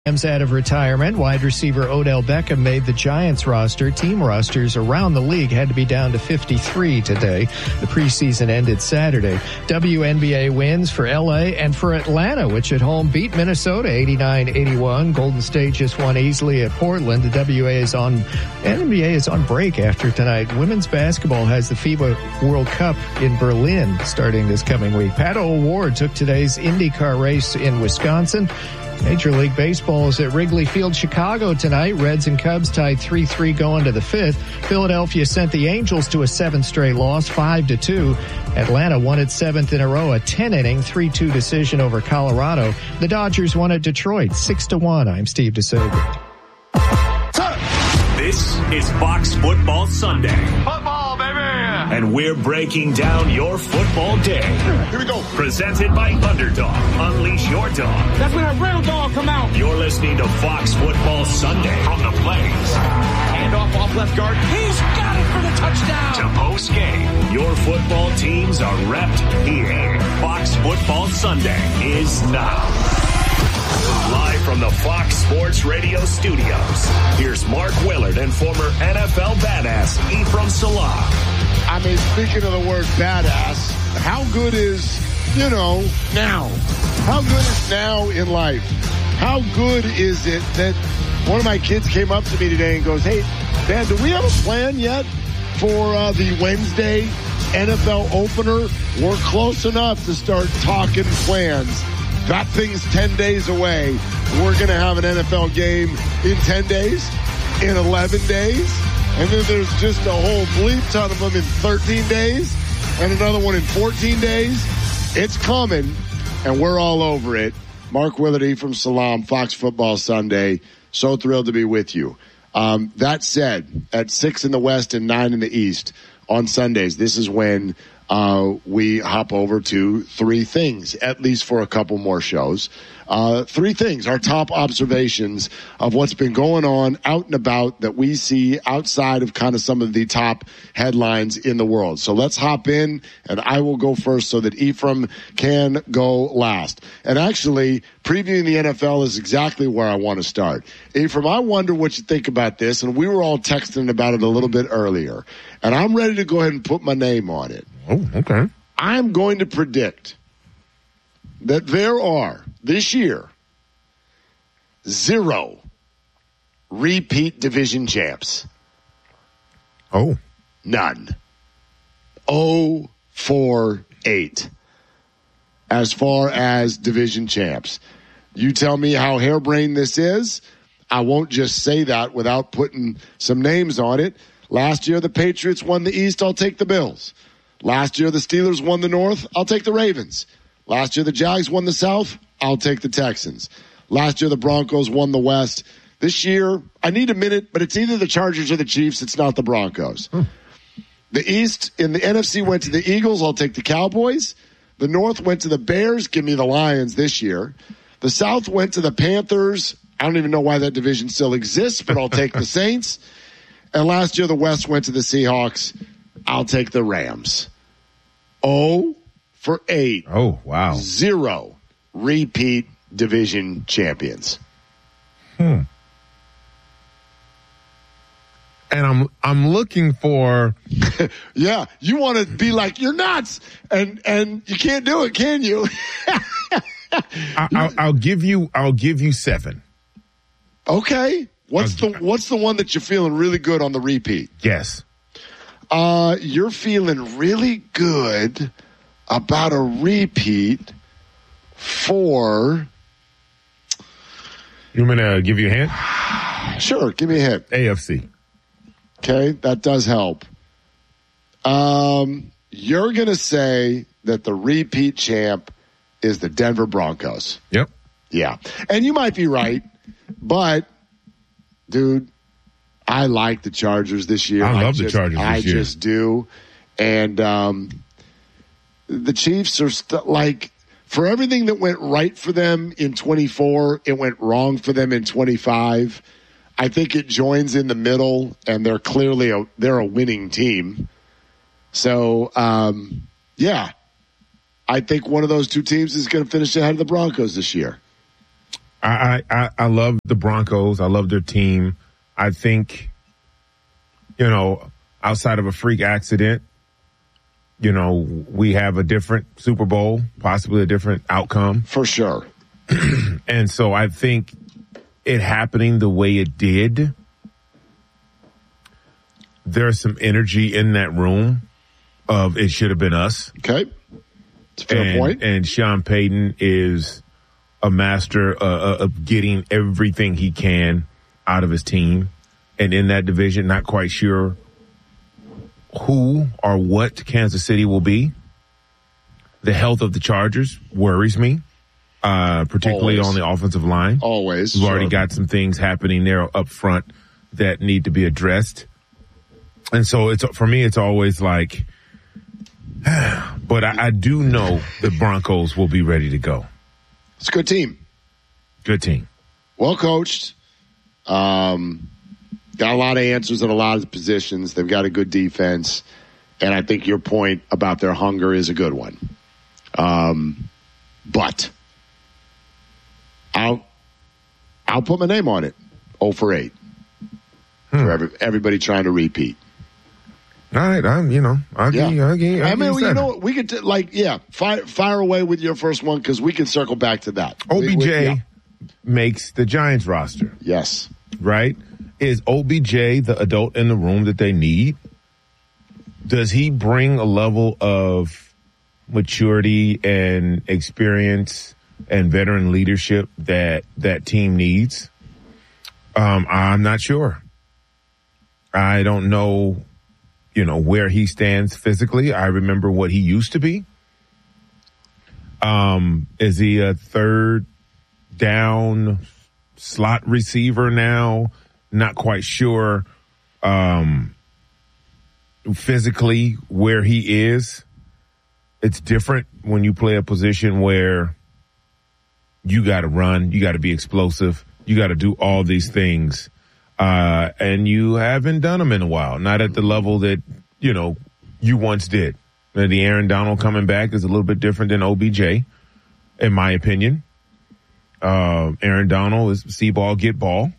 Out of retirement, wide receiver Odell Beckham made the Giants roster. Team rosters around the league had to be down to 53 today. The preseason ended Saturday. WNBA wins for LA and for Atlanta, which at home beat Minnesota 89-81. Golden State just won easily at Portland. The NBA is on break after tonight. Women's basketball has the FIBA World Cup in Berlin starting this coming week. Pato O'Ward took today's IndyCar race in Wisconsin. Major League Baseball is at Wrigley Field, Chicago tonight. Reds and Cubs tied 3-3 going to the fifth. Philadelphia sent the Angels to a 7th straight loss, 5-2. Atlanta won its 7th in a row, a 10-inning, 3-2 decision over Colorado. The Dodgers won at Detroit, 6-1. I'm Steve DeSilva. This is Fox Football Sunday. Football, baby! And we're breaking down your football day. Here we go. Presented by Underdog. Unleash your dog. That's when a real dog come out. You're listening to Fox Football Sunday from the Blaze. Hand off left guard. He's got it for the touchdown. To post game. Your football teams are repped here. Fox Football Sunday is now. Live from the Fox Sports Radio studios, here's Mark Willard and former NFL badass Ephraim Salaam. I mean, speaking of the word badass, how good is, now? How good is now in life? How good is it that one of my kids came up to me today and goes, hey, Dad, do we have a plan yet for the Wednesday NFL opener? We're close enough to start talking plans. That thing's 10 days away. We're going to have an NFL game in 10 days, in 11 days, and then there's just a whole bleep ton of them in 13 days, and another one in 14 days. It's coming, and we're all over it. Mark Willard from Salaam, Fox Football Sunday. So thrilled to be with you. That said, at 6 in the West and 9 in the East on Sundays, this is when we hop over to 3 things, at least for a couple more shows. 3 things, our top observations of what's been going on out and about that we see outside of kind of some of the top headlines in the world. So let's hop in, and I will go first so that Ephraim can go last. And actually, previewing the NFL is exactly where I want to start. Ephraim, I wonder what you think about this, and we were all texting about it a little bit earlier. And I'm ready to go ahead and put my name on it. Oh, okay. I'm going to predict that there are, this year, 0 repeat division champs. Oh. None. 0-4-8 as far as division champs. You tell me how harebrained this is. I won't just say that without putting some names on it. Last year, the Patriots won the East. I'll take the Bills. Last year, the Steelers won the North. I'll take the Ravens. Last year, the Jags won the South. I'll take the Texans. Last year, the Broncos won the West. This year, I need a minute, but it's either the Chargers or the Chiefs. It's not the Broncos. The East in the NFC went to the Eagles. I'll take the Cowboys. The North went to the Bears. Give me the Lions this year. The South went to the Panthers. I don't even know why that division still exists, but I'll take the Saints. And last year, the West went to the Seahawks. I'll take the Rams. 0-8. Oh, wow. 0 repeat division champions. And I'm looking for. Yeah, you want to be like, you're nuts, and you can't do it, can you? I'll give you 7. Okay. What's the one that you're feeling really good on the repeat? Yes. You're feeling really good about a repeat for. You want me to give you a hint? Sure, give me a hint. AFC. Okay, that does help. You're going to say that the repeat champ is the Denver Broncos. Yep. Yeah. And you might be right, but, dude, I like the Chargers this year. I love the Chargers this year. I just do. And the Chiefs are for everything that went right for them in 24, it went wrong for them in 25. I think it joins in the middle, and they're clearly they're a winning team. So, yeah, I think one of those two teams is going to finish ahead of the Broncos this year. I love the Broncos. I love their team. I think, outside of a freak accident, we have a different Super Bowl, possibly a different outcome. For sure. And so I think it happening the way it did, there's some energy in that room of it should have been us. Okay. It's a fair point. And Sean Payton is a master of getting everything he can out of his team. And in that division, not quite sure who or what Kansas City will be. The health of the Chargers worries me, particularly on the offensive line. Always. We've already got some things happening there up front that need to be addressed. And so for me, it's always like, but I do know the Broncos will be ready to go. It's a good team. Good team. Well coached. Got a lot of answers in a lot of positions. They've got a good defense. And I think your point about their hunger is a good one. But I'll put my name on it. 0 for 8. For everybody trying to repeat. All right, I'll give you what? We could, fire away with your first one because we can circle back to that. OBJ makes the Giants roster. Yes. Right? Is OBJ the adult in the room that they need? Does he bring a level of maturity and experience and veteran leadership that team needs? I'm not sure. I don't know, where he stands physically. I remember what he used to be. Is he a third down slot receiver now? Not quite sure physically where he is. It's different when you play a position where you got to run, you got to be explosive, you got to do all these things. And you haven't done them in a while, not at the level that, you once did. The Aaron Donald coming back is a little bit different than OBJ, in my opinion. Aaron Donald is see ball, get ball.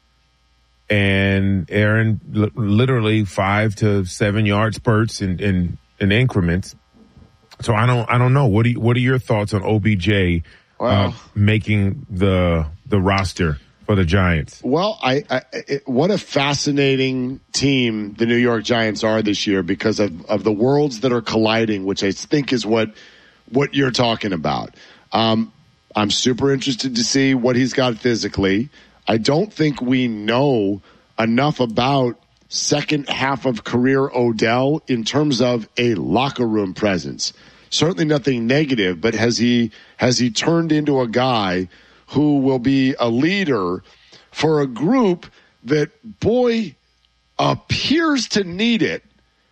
And Aaron literally 5 to 7 yard spurts in increments. So I don't know. What are your thoughts on OBJ making the roster for the Giants? Well, what a fascinating team the New York Giants are this year because of the worlds that are colliding, which I think is what you're talking about. I'm super interested to see what he's got physically. I don't think we know enough about second half of career Odell in terms of a locker room presence. Certainly nothing negative, but has he turned into a guy who will be a leader for a group that, boy, appears to need it,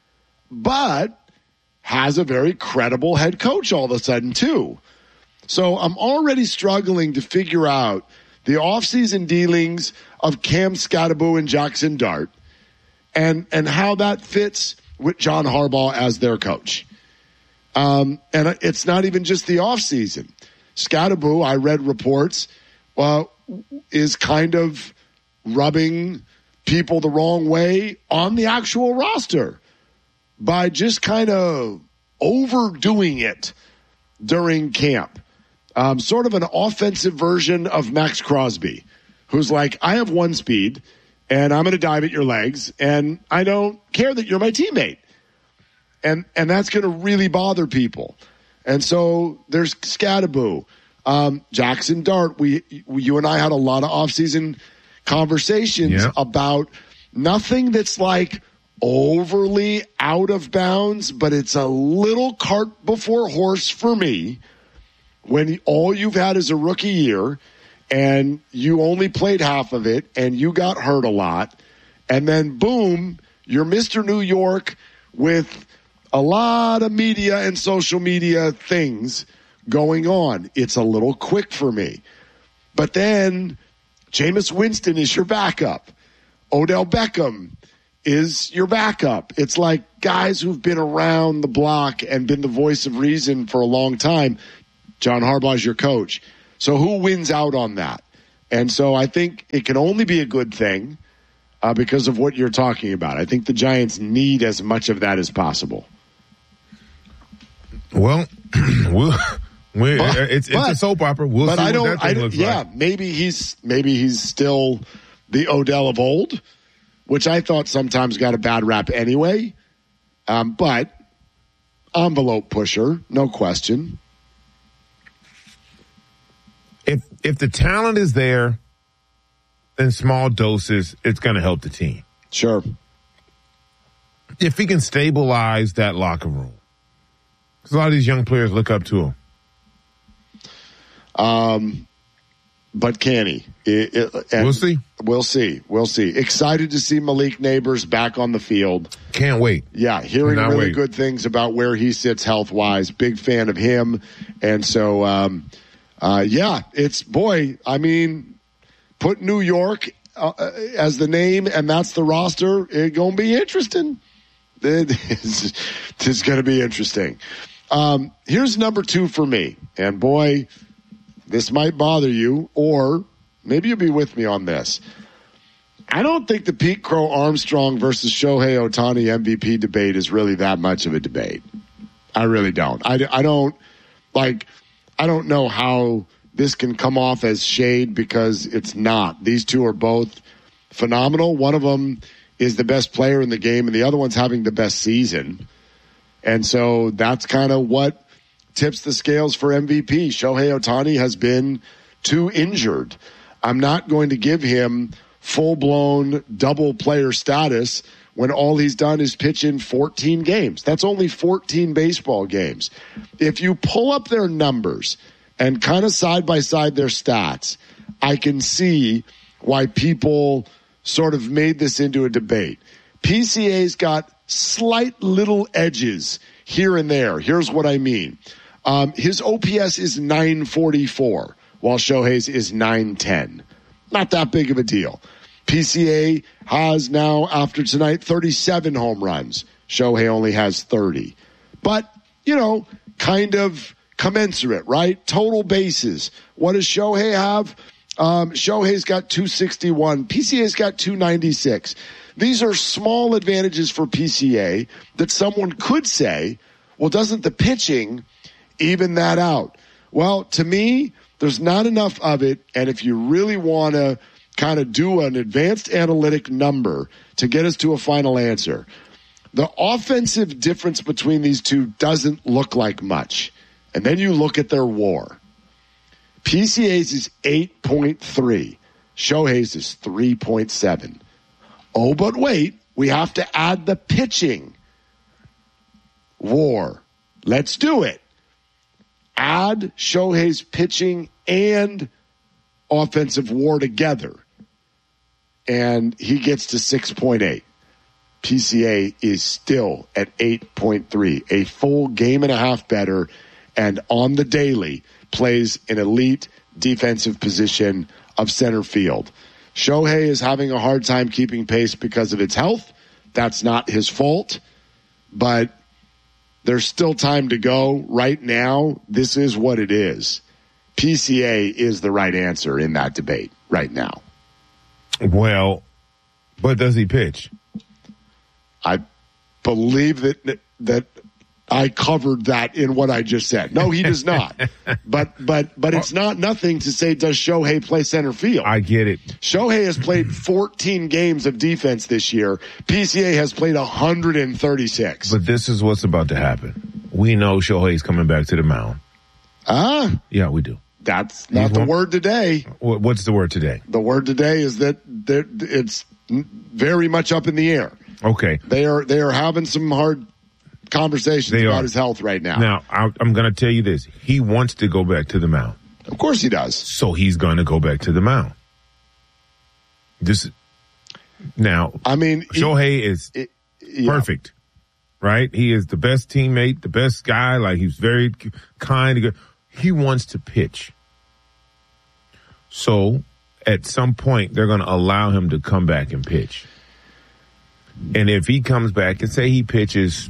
but has a very credible head coach all of a sudden, too. So I'm already struggling to figure out the offseason dealings of Cam Skattebo and Jackson Dart and how that fits with John Harbaugh as their coach. And it's not even just the offseason. Skattebo, I read reports, is kind of rubbing people the wrong way on the actual roster by just kind of overdoing it during camp. Sort of an offensive version of Max Crosby, who's like, I have one speed, and I'm going to dive at your legs, and I don't care that you're my teammate. And that's going to really bother people. And so there's Skattebo. Jackson Dart, you and I had a lot of offseason conversations about nothing that's like overly out of bounds, but it's a little cart before horse for me when all you've had is a rookie year and you only played half of it and you got hurt a lot. And then boom, you're Mr. New York with a lot of media and social media things going on. It's a little quick for me. But then Jameis Winston is your backup. Odell Beckham is your backup. It's like guys who've been around the block and been the voice of reason for a long time. John Harbaugh is your coach. So who wins out on that? And so I think it can only be a good thing because of what you're talking about. I think the Giants need as much of that as possible. Well, it's a soap opera. We'll see what that thing looks like. Maybe he's still the Odell of old, which I thought sometimes got a bad rap anyway. But envelope pusher, no question. If the talent is there in small doses, it's going to help the team. Sure. If he can stabilize that locker room. Because a lot of these young players look up to him. But can he? We'll see. We'll see. Excited to see Malik Neighbors back on the field. Can't wait. Yeah, hearing really good things about where he sits health-wise. Big fan of him. And so, put New York as the name, and that's the roster. It's going to be interesting. It's going to be interesting. Here's number 2 for me. And, boy, this might bother you, or maybe you'll be with me on this. I don't think the Pete Crow Armstrong versus Shohei Ohtani MVP debate is really that much of a debate. I really don't. I don't know how this can come off as shade because it's not. These two are both phenomenal. One of them is the best player in the game, and the other one's having the best season. And so that's kind of what tips the scales for MVP. Shohei Ohtani has been too injured. I'm not going to give him full-blown double player status when all he's done is pitch in 14 games. That's only 14 baseball games. If you pull up their numbers and kind of side-by-side their stats, I can see why people sort of made this into a debate. PCA's got slight little edges here and there. Here's what I mean. His OPS is 944, while Shohei's is 910. Not that big of a deal. PCA has now, after tonight, 37 home runs. Shohei only has 30. But, kind of commensurate, right? Total bases. What does Shohei have? Shohei's got 261. PCA's got 296. These are small advantages for PCA that someone could say, well, doesn't the pitching even that out? Well, to me, there's not enough of it, and if you really want to kind of do an advanced analytic number to get us to a final answer, the offensive difference between these two doesn't look like much. And then you look at their WAR. PCA's is 8.3. Shohei's is 3.7. Oh, but wait, we have to add the pitching WAR. Let's do it. Add Shohei's pitching and offensive WAR together, and he gets to 6.8. PCA is still at 8.3, a full game and a half better, and on the daily plays an elite defensive position of center field. Shohei is having a hard time keeping pace because of his health. That's not his fault, but there's still time to go. Right now, this is what it is. PCA is the right answer in that debate right now. Well, but does he pitch? I believe that I covered that in what I just said. No, he does not. But it's not nothing to say, does Shohei play center field? I get it. Shohei has played 14 games of defense this year. PCA has played 136. But this is what's about to happen. We know Shohei's coming back to the mound. Yeah, we do. That's not the word today. What's the word today? The word today is that it's very much up in the air. Okay. They are having some hard conversations about his health right now. Now, I'm going to tell you this. He wants to go back to the mound. Of course he does. So he's going to go back to the mound. Shohei is perfect, right? He is the best teammate, the best guy. Like, he's very kind. He wants to pitch. So at some point, they're going to allow him to come back and pitch. And if he comes back and say he pitches,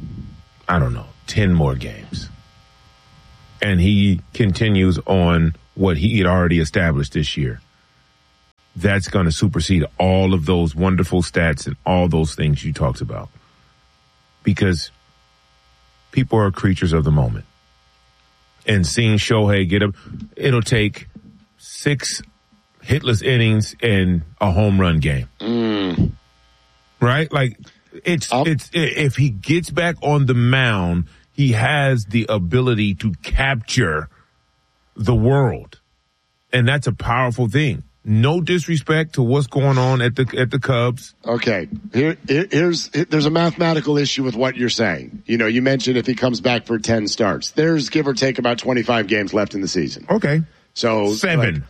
I don't know, 10 more games, and he continues on what he had already established this year, that's going to supersede all of those wonderful stats and all those things you talked about. Because people are creatures of the moment. And seeing Shohei get up, it'll take 6 hitless innings and a home run game. Right? Like, it's if he gets back on the mound, he has the ability to capture the world. And that's a powerful thing. No disrespect to what's going on at the Cubs. Okay. There's a mathematical issue with what you're saying. You know, you mentioned if he comes back for 10 starts. There's give or take about 25 games left in the season. Okay. So 7.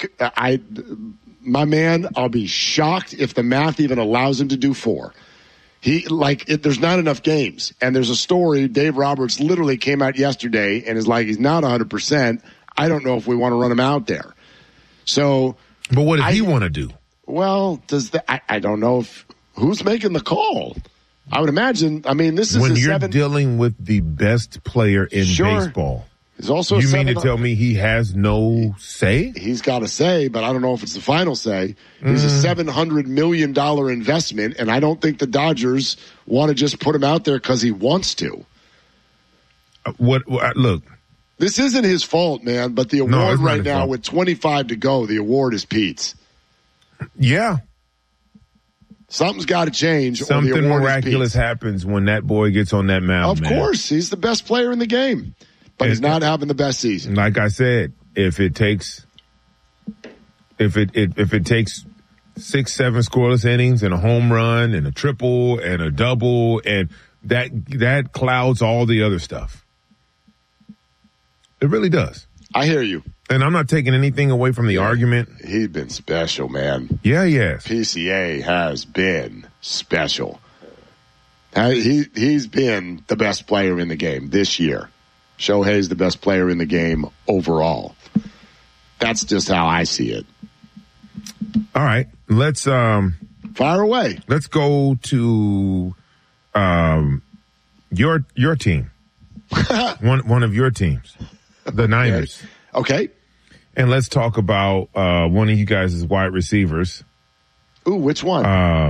My man, I'll be shocked if the math even allows him to do 4. There's not enough games. And there's a story, Dave Roberts literally came out yesterday and is like, he's not 100%. I don't know if we want to run him out there. So, but what does he want to do? Well, I don't know who's making the call. I would imagine. I mean, this is when you're dealing with the best player in baseball. He's also you mean to tell me he has no say? He's got a say, but I don't know if it's the final say. He's a $700 million investment, and I don't think the Dodgers want to just put him out there because he wants to. Look. This isn't his fault, man, but the award right now, with 25 to go, the award is Pete's. Yeah. Something's got to change. Something or the award miraculous happens when that boy gets on that mound. Of course, he's the best player in the game, but he's not having the best season. Like I said, if it takes 6-7 scoreless innings and a home run and a triple and a double, and that clouds all the other stuff. It really does. I hear you. And I'm not taking anything away from the argument. He's been special, man. Yeah, yes. PCA has been special. He's been the best player in the game this year. Shohei's the best player in the game overall. That's just how I see it. All right. Let's fire away. Let's go to your team. one of your teams. The Niners. Okay. And let's talk about one of you guys' wide receivers. Ooh, which one?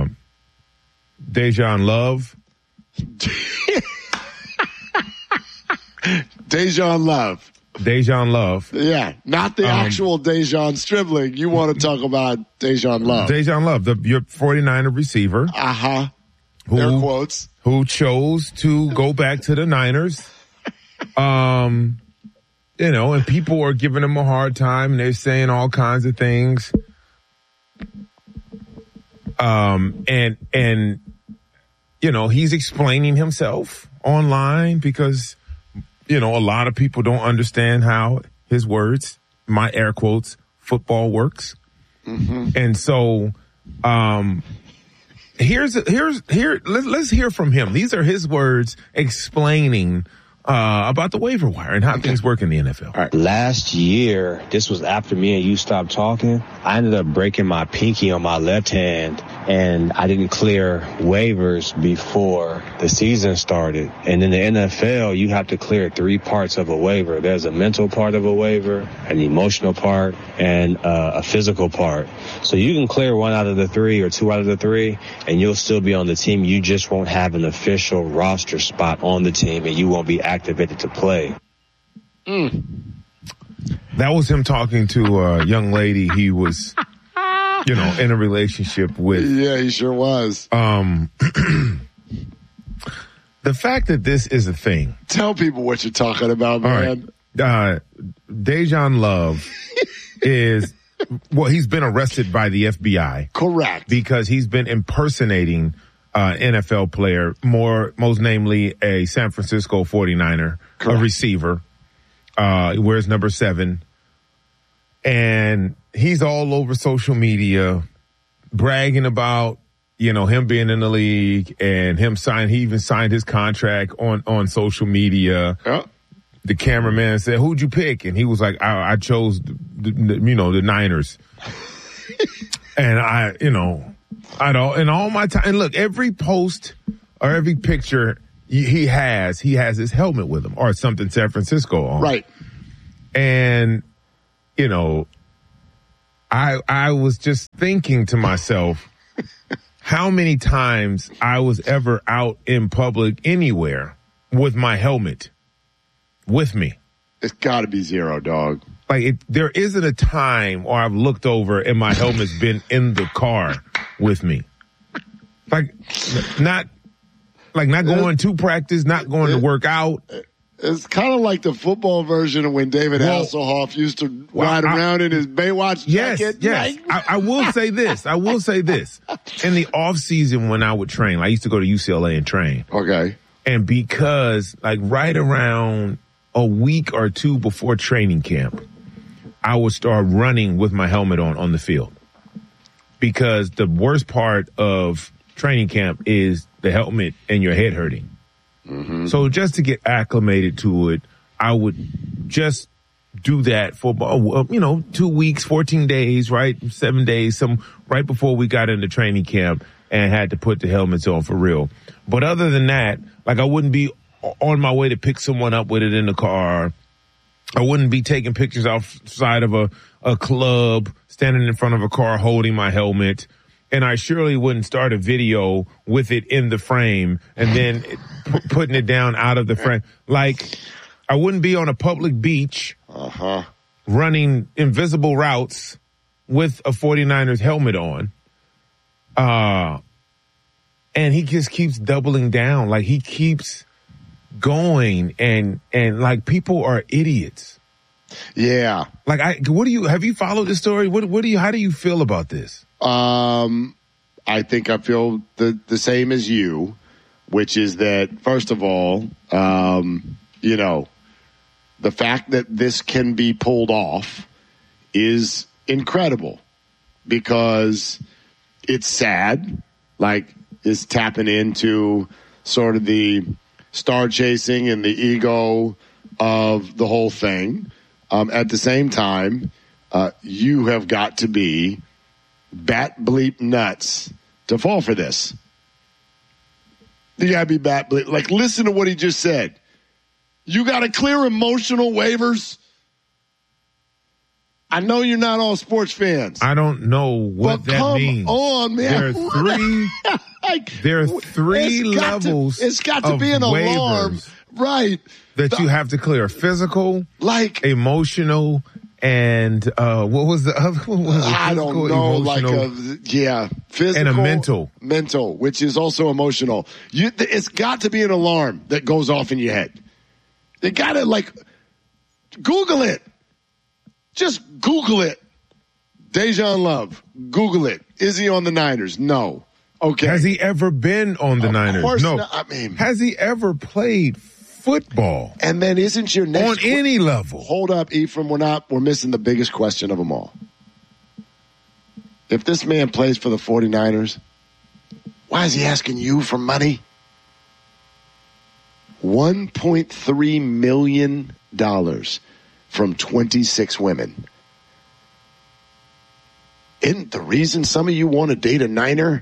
Dejan Love. Dejan Love. Dejan Love. Yeah, not the actual Dejan Stribling. You want to talk about Dejan Love. Dejan Love, your 49er receiver. Uh-huh. Air quotes. Who chose to go back to the Niners. You know, and people are giving him a hard time, and they're saying all kinds of things. And you know, he's explaining himself online because, you know, a lot of people don't understand how his words, my air quotes, football works. Mm-hmm. And so, let's hear from him. These are his words explaining about the waiver wire and how things work in the NFL. All right. Last year, this was after me and you stopped talking. I ended up breaking my pinky on my left hand, and I didn't clear waivers before the season started. And in the NFL, you have to clear 3 parts of a waiver. There's a mental part of a waiver, an emotional part, and a physical part. So you can clear 1 out of the 3 or 2 out of the 3, and you'll still be on the team. You just won't have an official roster spot on the team, and you won't be activated to play. That was him talking to a young lady he was, you know, in a relationship with. Yeah, he sure was. The fact that this is a thing. Tell people what you're talking about, man. Right. Dejan Love is, well, he's been arrested by the FBI. Correct. Because he's been impersonating NFL player, most namely a San Francisco 49er, correct, a receiver. He wears number 7. And he's all over social media bragging about, you know, him being in the league and him he even signed his contract on social media. Yeah. The cameraman said, "Who'd you pick?" And he was like, I chose, the Niners. And in all my time, and look, every post or every picture he has his helmet with him or something San Francisco on. Right. And, I was just thinking to myself how many times I was ever out in public anywhere with my helmet with me. It's got to be zero, dog. Like, there isn't a time where I've looked over and my helmet's been in the car with me. Like, not going to practice, not going to work out. It's kind of like the football version of when David Hasselhoff used to ride around in his Baywatch jacket. Yes. I will say this. In the off season when I would train, I used to go to UCLA and train. Okay. And because right around a week or two before training camp, I would start running with my helmet on the field. Because the worst part of training camp is the helmet and your head hurting. Mm-hmm. So just to get acclimated to it, I would just do that for, 2 weeks, 14 days, right? 7 days, right before we got into training camp and had to put the helmets on for real. But other than that, I wouldn't be on my way to pick someone up with it in the car. I wouldn't be taking pictures outside of a club, standing in front of a car holding my helmet. And I surely wouldn't start a video with it in the frame and then putting it down out of the frame. I wouldn't be on a public beach running invisible routes with a 49ers helmet on. And he just keeps doubling down. He keeps going and people are idiots. Yeah. Have you followed this story? How do you feel about this? I think I feel the same as you, which is that, first of all, the fact that this can be pulled off is incredible because it's sad, it's tapping into sort of the star chasing and the ego of the whole thing. At the same time, you have got to be bat bleep nuts to fall for this. You gotta be bat bleep. Listen to what he just said. You gotta clear emotional waivers. I know you're not all sports fans. I don't know what that means. Come on, man. There are three levels. It's got to be an alarm, right? That you have to clear: physical, emotional. And what was the other one? I don't know. Physical and a mental, which is also emotional. It's got to be an alarm that goes off in your head. You got to Google it. Just Google it. Dejan Love. Google it. Is he on the Niners? No. Okay. Has he ever been on the Niners? Of course no. not. Has he ever played football? And then isn't your next on any level? Hold up, Ephraim. We're missing the biggest question of them all. If this man plays for the 49ers, why is he asking you for money? $1.3 million from 26 women. Isn't the reason some of you want to date a Niner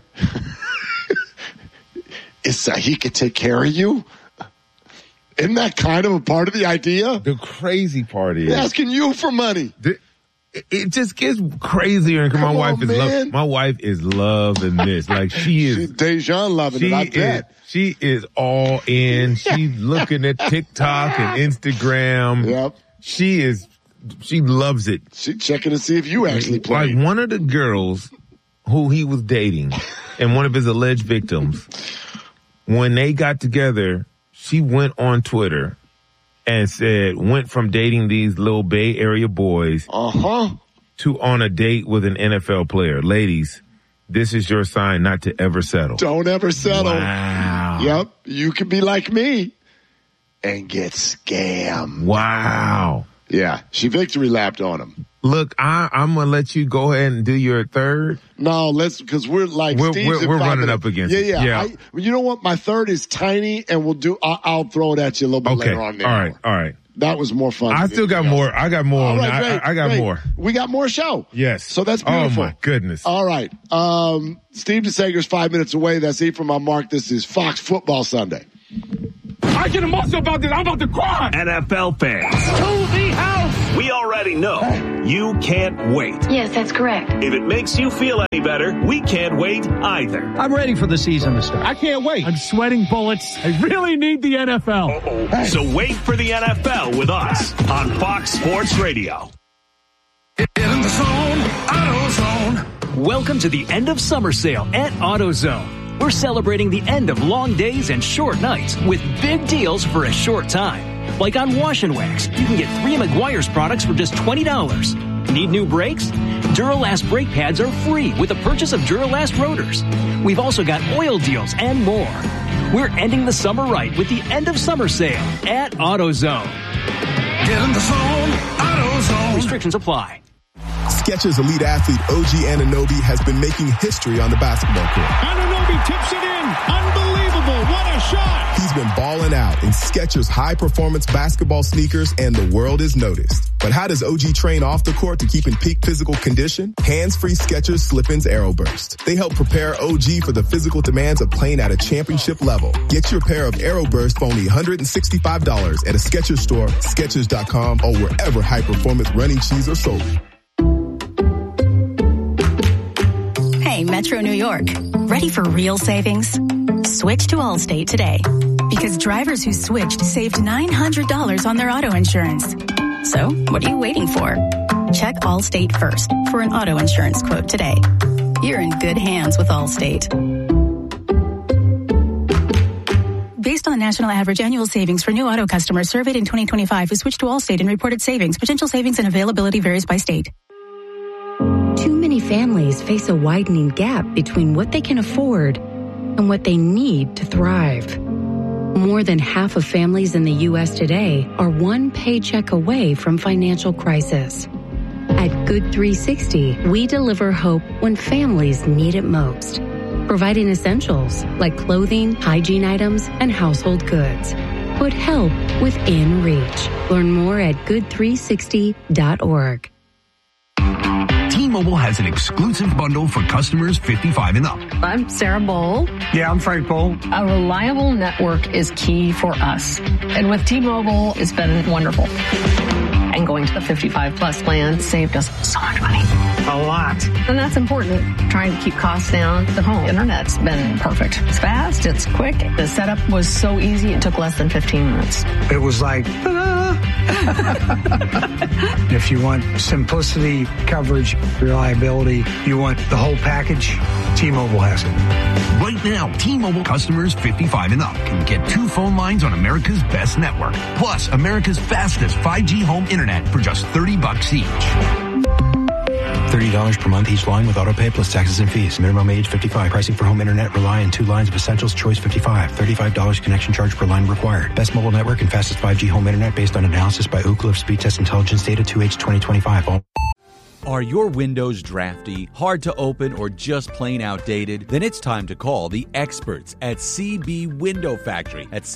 is so he could take care of you? Isn't that kind of a part of the idea? The crazy part is asking you for money. It just gets crazier. My wife is loving this. She's Dejan loving it. I bet. She is all in. She's looking at TikTok and Instagram. Yep. She loves it. She's checking to see if you actually play. One of the girls who he was dating and one of his alleged victims, when they got together, she went on Twitter and went from dating these little Bay Area boys to on a date with an NFL player. Ladies, this is your sign not to ever settle. Don't ever settle. Wow. Yep. You can be like me and get scammed. Wow. Yeah. She victory lapped on him. Look, I'm going to let you go ahead and do your third. No, because we're we're running up against it. Yeah. You know what? My third is tiny, and I'll throw it at you a little bit later on there. All right. That was more fun. I still got more. I got more. All right, great, I got great. more. We got more show. Yes. So that's beautiful. Oh, my goodness. All right. Steve DeSager's 5 minutes away. That's Ephraim. I'm Mark. This is Fox Football Sunday. I get emotional about this. I'm about to cry. NFL fans. To the house. We already know you can't wait. Yes, that's correct. If it makes you feel any better, we can't wait either. I'm ready for the season to start. I can't wait. I'm sweating bullets. I really need the NFL. Uh-oh. So wait for the NFL with us on Fox Sports Radio. In the zone, AutoZone. Welcome to the end of summer sale at AutoZone. We're celebrating the end of long days and short nights with big deals for a short time. Like on Wash and Wax, you can get 3 Meguiar's products for just $20. Need new brakes? Duralast brake pads are free with the purchase of Duralast rotors. We've also got oil deals and more. We're ending the summer right with the end of summer sale at AutoZone. Get in the zone, AutoZone. Restrictions apply. Skechers elite athlete OG Anunoby has been making history on the basketball court. Anunoby tips it in. Unbelievable. What a shot. He's been balling out in Skechers high-performance basketball sneakers, and the world is noticed. But how does OG train off the court to keep in peak physical condition? Hands-free Skechers Slip-ins Aeroburst. They help prepare OG for the physical demands of playing at a championship level. Get your pair of Aeroburst for only $165 at a Skechers store, Skechers.com, or wherever high-performance running shoes are sold. Hey, Metro New York. Ready for real savings? Switch to Allstate today. Because drivers who switched saved $900 on their auto insurance. So, what are you waiting for? Check Allstate first for an auto insurance quote today. You're in good hands with Allstate. Based on national average annual savings for new auto customers surveyed in 2025 who switched to Allstate and reported savings, potential savings and availability varies by state. Too many families face a widening gap between what they can afford and what they need to thrive. More than half of families in the U.S. today are one paycheck away from financial crisis. At Good 360, we deliver hope when families need it most, providing essentials like clothing, hygiene items, and household goods. Put help within reach. Learn more at good360.org. T-Mobile has an exclusive bundle for customers 55 and up. I'm Sarah Bowl. Yeah, I'm Frank Bowl. A reliable network is key for us. And with T-Mobile, it's been wonderful. And going to the 55 plus plan saved us so much money. A lot. And that's important. Trying to keep costs down. The home internet's been perfect. It's fast. It's quick. The setup was so easy. It took less than 15 minutes. It was like, ta-da! If you want simplicity, coverage, reliability, you want the whole package, T-Mobile has it. Right now, T-Mobile customers 55 and up can get 2 phone lines on America's best network, plus America's fastest 5G home internet for just $30 each. $30 per month each line with autopay plus taxes and fees. Minimum age 55. Pricing for home internet rely on 2 lines of essentials. Choice 55. $35 connection charge per line required. Best mobile network and fastest 5G home internet based on analysis by Ookla of Speed Test Intelligence data 2H 2025. Are your windows drafty, hard to open, or just plain outdated? Then it's time to call the experts at CB Window Factory at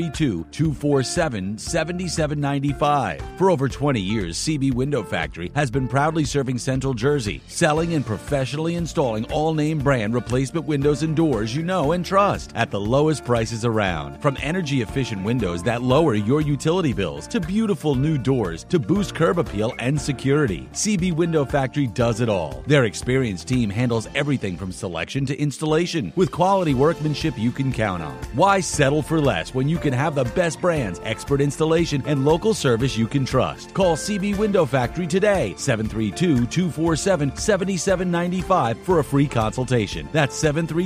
732-247-7795. For over 20 years, CB Window Factory has been proudly serving Central Jersey, selling and professionally installing all-name brand replacement windows and doors you know and trust at the lowest prices around. From energy-efficient windows that lower your utility bills to beautiful new doors to boost curb appeal and security, CB Window Factory does it all. Their experienced team handles everything from selection to installation with quality workmanship you can count on. Why settle for less when you can have the best brands, expert installation, and local service you can trust? Call CB Window Factory today, 732-247-7795 for a free consultation. That's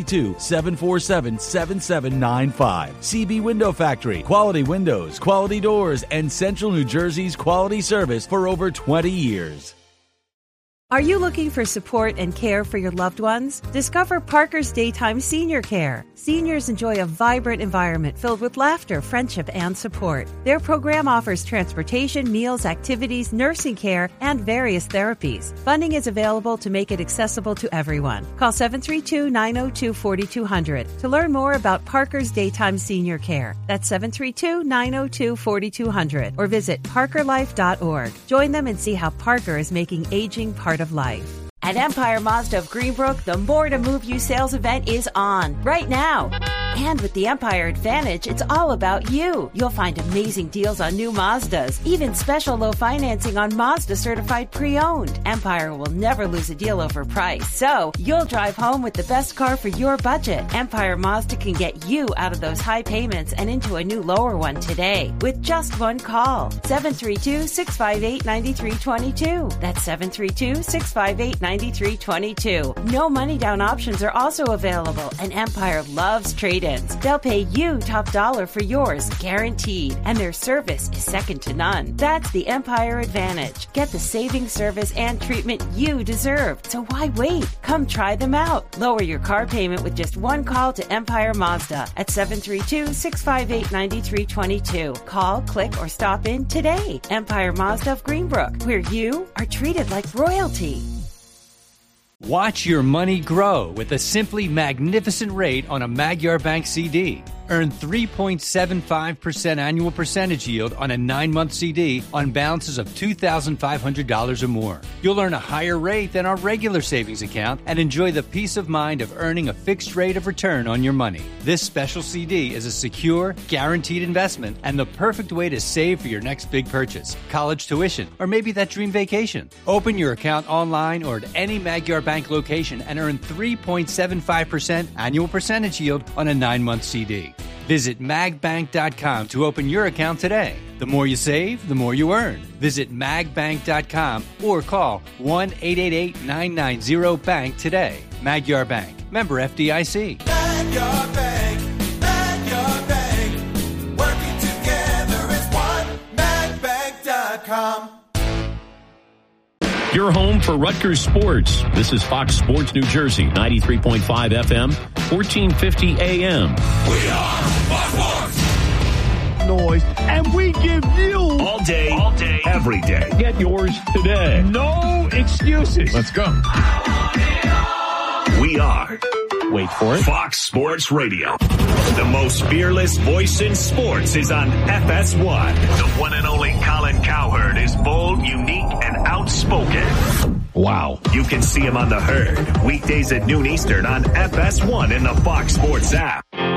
732-747-7795. CB Window Factory. Quality windows, quality doors, and Central New Jersey's quality service for over 20 years. Are you looking for support and care for your loved ones? Discover Parker's Daytime Senior Care. Seniors enjoy a vibrant environment filled with laughter, friendship, and support. Their program offers transportation, meals, activities, nursing care, and various therapies. Funding is available to make it accessible to everyone. Call 732-902-4200 to learn more about Parker's Daytime Senior Care. That's 732-902-4200 or visit parkerlife.org. Join them and see how Parker is making aging part of life. At Empire Mazda of Greenbrook, the More to Move You sales event is on right now. And with the Empire Advantage, it's all about you. You'll find amazing deals on new Mazdas, even special low financing on Mazda certified pre-owned. Empire will never lose a deal over price, so you'll drive home with the best car for your budget. Empire Mazda can get you out of those high payments and into a new lower one today with just one call. 732-658-9322. That's 732-658-9322. No money down options are also available, and Empire loves trade-ins. They'll pay you top dollar for yours, guaranteed, and their service is second to none. That's the Empire Advantage. Get the saving service and treatment you deserve. So why wait? Come try them out. Lower your car payment with just one call to Empire Mazda at 732-658-9322. Call, click, or stop in today. Empire Mazda of Greenbrook, where you are treated like royalty. Watch your money grow with a simply magnificent rate on a Magyar Bank CD. Earn 3.75% annual percentage yield on a 9-month CD on balances of $2,500 or more. You'll earn a higher rate than our regular savings account and enjoy the peace of mind of earning a fixed rate of return on your money. This special CD is a secure, guaranteed investment and the perfect way to save for your next big purchase, college tuition, or maybe that dream vacation. Open your account online or at any Magyar Bank location and earn 3.75% annual percentage yield on a 9-month CD. Visit magbank.com to open your account today. The more you save, the more you earn. Visit magbank.com or call 1-888-990-BANK today. Magyar Bank. Member FDIC. Magyar Bank. Magyar Bank. Working together as one. Magbank.com. Your home for Rutgers sports. This is Fox Sports New Jersey, 93.5 FM, 1450 AM. We are Fox Sports. Noise, and we give you all day, every day. Get yours today. No excuses. Let's go. We are, wait for it, Fox Sports Radio. The most fearless voice in sports is on FS1. The one and only Colin Cowherd is bold, unique, and outspoken. Wow. You can see him on The Herd, weekdays at noon Eastern on FS1 in the Fox Sports app.